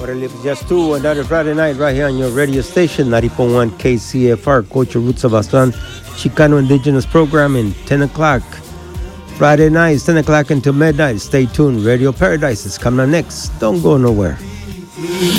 Just to another Friday night right here on your radio station, 90.1 KCFR, Culture Roots of Aztlán, Chicano Indigenous Programming, 10 o'clock. Friday nights, 10 o'clock until midnight. Stay tuned. Radio Paradise is coming up next. Don't go nowhere.